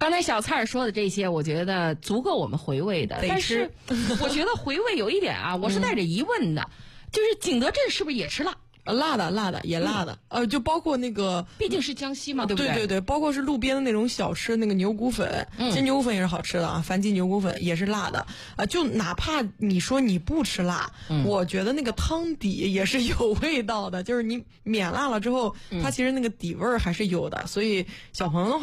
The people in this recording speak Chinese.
刚才小蔡说的这些，我觉得足够我们回味的。但是我觉得回味有一点啊，我是带着疑问的，就是景德镇是不是也吃辣？ 辣的也辣的，就包括那个， 毕竟是江西嘛，对不对？ 对，包括是路边的那种小吃，那个牛骨粉，煎牛骨粉也是好吃的啊，樊记牛骨粉也是辣的就哪怕你说你不吃辣，我觉得那个汤底也是有味道的，就是你免辣了之后，它其实那个底味儿还是有的，所以小朋友的话